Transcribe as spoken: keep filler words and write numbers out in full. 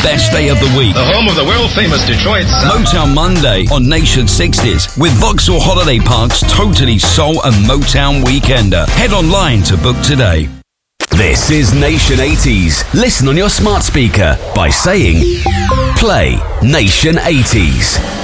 best day of the week. The home of the world-famous Detroit Sound. Motown Monday on Nation sixties with Vauxhall Holiday Park's totally soul and Motown weekender. Head online to book today. This is Nation eighties. Listen on your smart speaker by saying, play Nation eighties.